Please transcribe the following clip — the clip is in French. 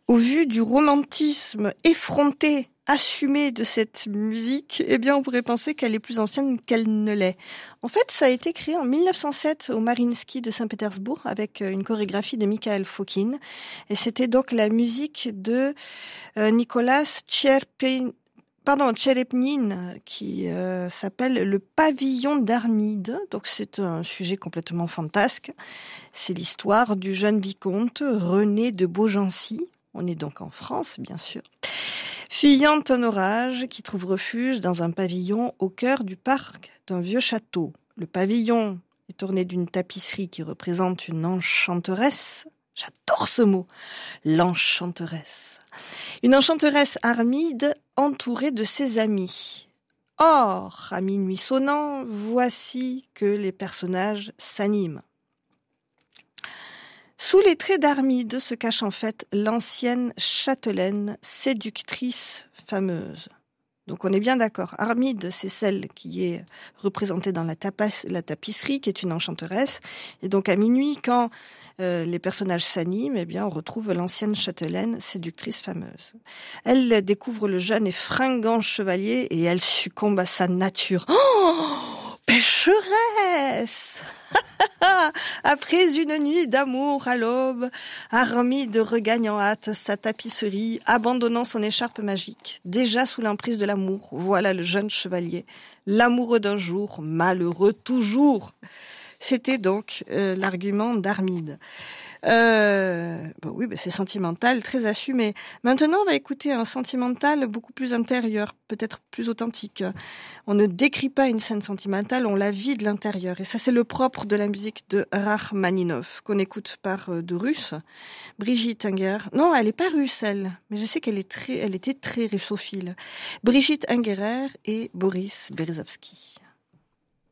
Au vu du romantisme effronté, assumé de cette musique, eh bien, on pourrait penser qu'elle est plus ancienne qu'elle ne l'est. En fait, ça a été créé en 1907 au Mariinsky de Saint-Pétersbourg avec une chorégraphie de Mikhail Fokin. Et c'était donc la musique de Nicolas Tcherepnine qui s'appelle Le Pavillon d'Armide. Donc c'est un sujet complètement fantasque. C'est l'histoire du jeune vicomte René de Beaugency. On est donc en France, bien sûr. Fuyant un orage qui trouve refuge dans un pavillon au cœur du parc d'un vieux château. Le pavillon est orné d'une tapisserie qui représente une enchanteresse. J'adore ce mot, l'enchanteresse. Une enchanteresse Armide entourée de ses amis. Or, à minuit sonnant, voici que les personnages s'animent. Sous les traits d'Armide se cache en fait l'ancienne châtelaine séductrice fameuse. Donc on est bien d'accord. Armide, c'est celle qui est représentée dans la tapisserie, qui est une enchanteresse. Et donc à minuit, quand les personnages s'animent, eh bien on retrouve l'ancienne châtelaine séductrice fameuse. Elle découvre le jeune et fringant chevalier et elle succombe à sa nature. Oh, pécheresse! Après une nuit d'amour à l'aube, Armide regagne en hâte sa tapisserie, abandonnant son écharpe magique. Déjà sous l'emprise de l'amour, voilà le jeune chevalier, l'amoureux d'un jour, malheureux toujours. C'était donc l'argument d'Armide. Oui, c'est sentimental, très assumé. Maintenant, on va écouter un sentimental beaucoup plus intérieur, peut-être plus authentique. On ne décrit pas une scène sentimentale, on la vit de l'intérieur. Et ça, c'est le propre de la musique de Rachmaninov, qu'on écoute par de Russes. Brigitte Inger. Non, elle est pas russe, elle. Mais je sais qu'elle était très russophile. Brigitte Ingerer et Boris Berezovsky.